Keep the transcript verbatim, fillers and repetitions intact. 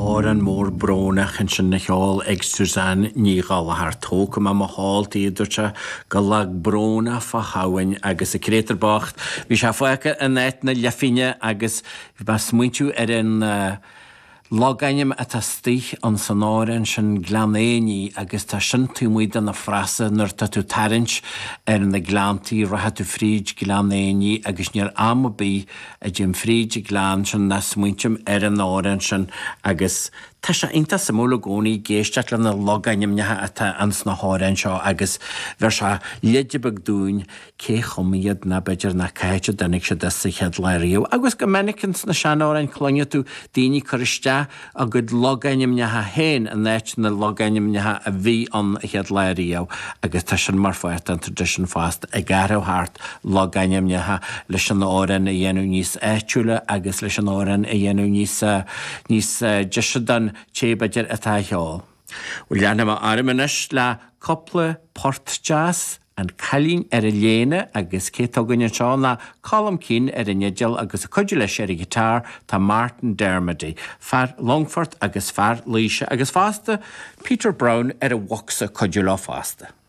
áran mór brónach yn sy'n neol ag Suzanne Nígal a haar tóca ma ma hál tíidirte go lag bróna fa hawain agus y creator bacht. Vi sé fáice yn et na lefine agus ba smuintú ar yn uh, Logainem at a stich an san áireann sin gleanéní agus tá sin tú muid an na frasa nuair tá tú tarint ar na gleantaí ratha tú fríd gleanéní agus níor am bí a djim fríd glean sin na smuintim ar an áireann sin agus tá sé inta sa múla gcónaí géisteach le na logainem nethe atá ans na háireann seo agus bhir sé léidebag dúin cé chomiad na beidir na caiite danig sé de sa chead leiríú agus go menicins na sean áireann clonne tú daoine chuiriste a good logainem nethe héin an éit na logainem nethe a bhí an chead leiríú agus tá sin mar fáirt an tradition fast a garú hart logainem nethe leis an áireann a dhéanú níos éitiúla agus leis an áireann a dhéanú níos níos deisiadan Chébadir atá heol. Wel leanna ma armanis le couple port jazz an chalín ar a léine agus cétóganne seo na colm cín ar a neideal agus a coidir leis ar a gitar tá Martin Dermody, far Longford agus far Líse agus fásta Peter Brown ar a wachsa coidir lá fásta.